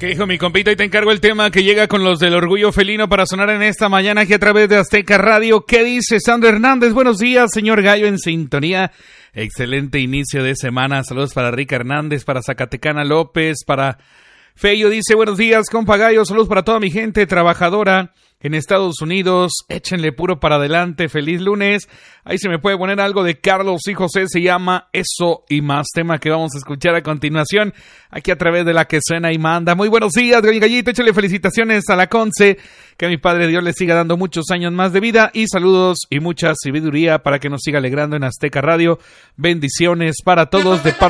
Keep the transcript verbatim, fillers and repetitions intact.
¿Qué dijo mi compita? Y te encargo el tema que llega con los del orgullo felino para sonar en esta mañana aquí a través de Azteca Radio. ¿Qué dice Sandro Hernández? Buenos días, señor Gallo en sintonía. Excelente inicio de semana. Saludos para Rica Hernández, para Zacatecana López, para Feyo. Dice, buenos días, compa Gallo. Saludos para toda mi gente trabajadora en Estados Unidos. Échenle puro para adelante. Feliz lunes. Ahí se me puede poner algo de Carlos y José. Se llama Eso y Más, tema que vamos a escuchar a continuación aquí a través de la que suena y manda. Muy buenos días, Gallito. Échale felicitaciones a la Conce. Que mi Padre Dios le siga dando muchos años más de vida. Y saludos y mucha sabiduría para que nos siga alegrando en Azteca Radio. Bendiciones para todos de parte